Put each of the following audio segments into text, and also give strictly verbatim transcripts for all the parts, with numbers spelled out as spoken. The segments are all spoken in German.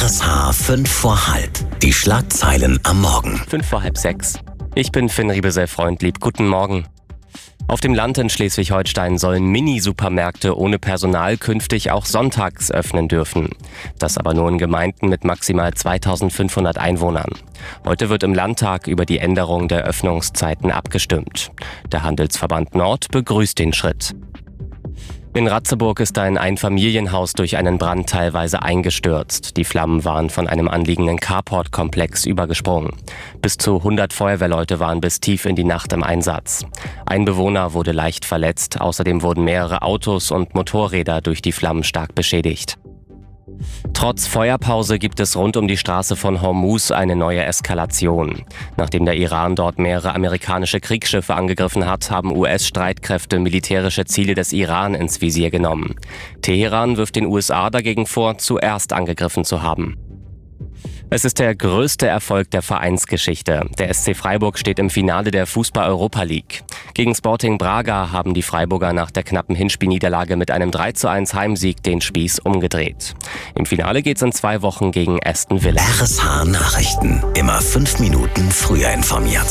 S H fünf vor halb. Die Schlagzeilen am Morgen. Fünf vor halb sechs. Ich bin Finn Riebesell-Freundlieb. Guten Morgen. Auf dem Land in Schleswig-Holstein sollen Mini-Supermärkte ohne Personal künftig auch sonntags öffnen dürfen. Das aber nur in Gemeinden mit maximal zweitausendfünfhundert Einwohnern. Heute wird im Landtag über die Änderung der Öffnungszeiten abgestimmt. Der Handelsverband Nord begrüßt den Schritt. In Ratzeburg ist ein Einfamilienhaus durch einen Brand teilweise eingestürzt. Die Flammen waren von einem anliegenden Carport-Komplex übergesprungen. Bis zu hundert Feuerwehrleute waren bis tief in die Nacht im Einsatz. Ein Bewohner wurde leicht verletzt. Außerdem wurden mehrere Autos und Motorräder durch die Flammen stark beschädigt. Trotz Feuerpause gibt es rund um die Straße von Hormuz eine neue Eskalation. Nachdem der Iran dort mehrere amerikanische Kriegsschiffe angegriffen hat, haben U S-Streitkräfte militärische Ziele des Iran ins Visier genommen. Teheran wirft den U S A dagegen vor, zuerst angegriffen zu haben. Es ist der größte Erfolg der Vereinsgeschichte. Der S C Freiburg steht im Finale der Fußball-Europa League. Gegen Sporting Braga haben die Freiburger nach der knappen Hinspielniederlage mit einem drei zu eins Heimsieg den Spieß umgedreht. Im Finale geht's in zwei Wochen gegen Aston Villa. R S H Nachrichten. Immer fünf Minuten früher informiert.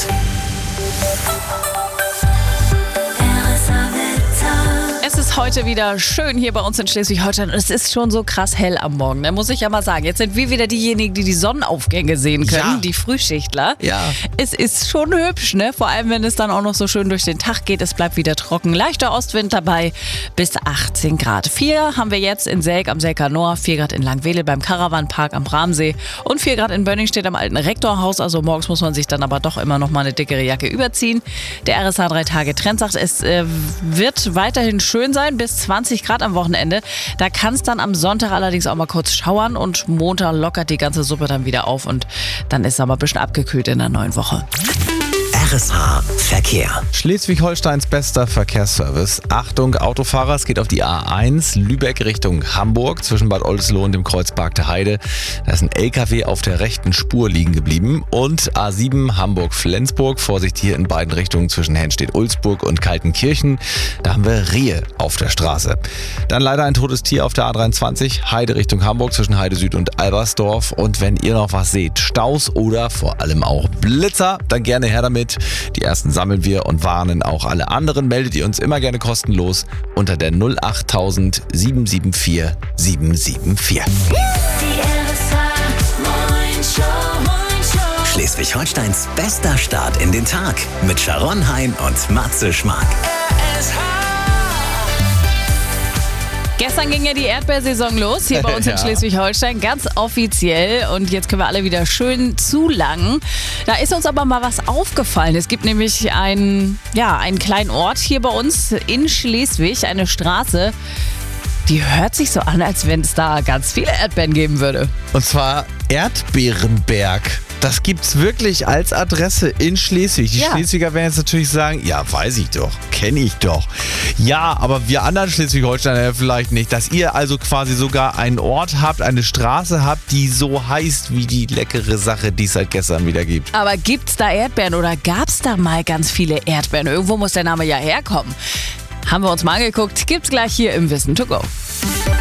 Es ist heute wieder schön hier bei uns in Schleswig-Holstein und es ist schon so krass hell am Morgen, da muss ich ja mal sagen. Jetzt sind wir wieder diejenigen, die die Sonnenaufgänge sehen können, Ja. die Frühschichtler. Ja. Es ist schon hübsch, ne? Vor allem, wenn es dann auch noch so schön durch den Tag geht. Es bleibt wieder trocken. Leichter Ostwind dabei bis achtzehn Grad. Vier haben wir jetzt in Selk am Selker Nord, vier Grad in Langwedel beim Caravanpark am Bramsee und vier Grad in Bönning am alten Rektorhaus. Also morgens muss man sich dann aber doch immer noch mal eine dickere Jacke überziehen. Der R S H drei Tage Trend sagt, es äh, wird weiterhin schön sein, bis zwanzig Grad am Wochenende. Da kann es dann am Sonntag allerdings auch mal kurz schauern und Montag lockert die ganze Suppe dann wieder auf und dann ist es aber ein bisschen abgekühlt in der neuen Woche. R S H Verkehr. Schleswig-Holsteins bester Verkehrsservice. Achtung, Autofahrer, es geht auf die A eins, Lübeck Richtung Hamburg, zwischen Bad Oldesloe und dem Kreuzpark der Heide. Da ist ein L K W auf der rechten Spur liegen geblieben. Und A sieben, Hamburg-Flensburg, Vorsicht hier in beiden Richtungen zwischen Henstedt-Ulzburg und Kaltenkirchen. Da haben wir Rehe auf der Straße. Dann leider ein totes Tier auf der A dreiundzwanzig, Heide Richtung Hamburg, zwischen Heide Süd und Albersdorf. Und wenn ihr noch was seht, Staus oder vor allem auch Blitzer, dann gerne her damit. Die ersten sammeln wir und warnen auch alle anderen. Meldet ihr uns immer gerne kostenlos unter der null acht tausend sieben sieben vier sieben sieben vier. Schleswig-Holsteins bester Start in den Tag mit Sharon Hein und Matze Schmark. Gestern ging ja die Erdbeersaison los, hier bei uns in Ja. Schleswig-Holstein, ganz offiziell. Und jetzt können wir alle wieder schön zulangen. Da ist uns aber mal was aufgefallen. Es gibt nämlich einen, ja, einen kleinen Ort hier bei uns in Schleswig, eine Straße, die hört sich so an, als wenn es da ganz viele Erdbeeren geben würde. Und zwar Erdbeerenberg. Das gibt's wirklich als Adresse in Schleswig. Die Ja. Schleswiger werden jetzt natürlich sagen, ja, weiß ich doch, kenne ich doch. Ja, aber wir anderen Schleswig-Holsteiner ja vielleicht nicht. Dass ihr also quasi sogar einen Ort habt, eine Straße habt, die so heißt wie die leckere Sache, die es seit gestern wieder gibt. Aber gibt's da Erdbeeren oder gab's da mal ganz viele Erdbeeren? Irgendwo muss der Name ja herkommen. Haben wir uns mal angeguckt. Gibt's gleich hier im Wissen to go.